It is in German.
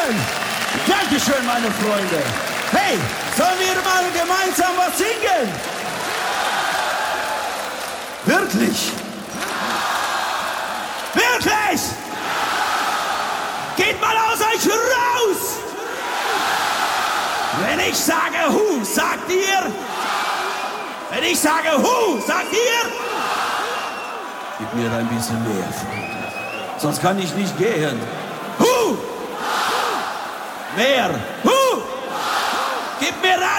singen? Dankeschön, meine Freunde. Hey, sollen wir mal gemeinsam was singen? Wirklich? Wirklich? Geht mal aus euch raus! Wenn ich sage Hu, sagt ihr? Wenn ich sage Hu, sagt ihr? Gib mir ein bisschen mehr, Freunde. Sonst kann ich nicht gehen. Hu! Mehr! Hu! Gib mir